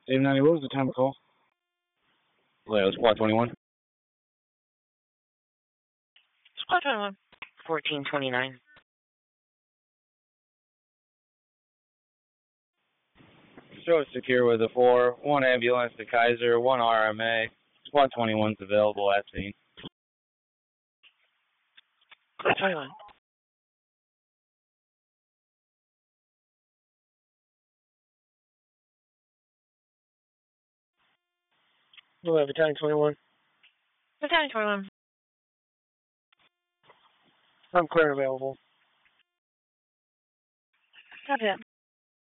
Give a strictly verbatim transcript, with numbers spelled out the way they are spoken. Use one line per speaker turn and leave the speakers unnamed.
eight ninety, what was the time of call?
Well, it was Squad twenty-one.
Squad twenty-one. fourteen twenty-nine.
Show is secure with a four, one ambulance to Kaiser, one R M A. Squad twenty-one's available at scene.
Squad twenty-one.
We'll have Battalion twenty-one.
Battalion twenty-one.
I'm clear available.
Copy that.